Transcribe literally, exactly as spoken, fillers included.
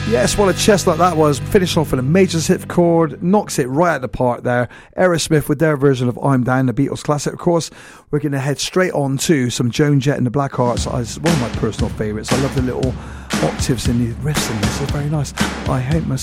Yes, what a chestnut that was. Finishing off with a major sixth chord, knocks it right out the park there. Aerosmith with their version of I'm Down, the Beatles classic. Of course, we're going to head straight on to some Joan Jett and the Blackhearts. It's one of my personal favourites. I love the little octaves in the riffs in this. It's very nice. I hate myself.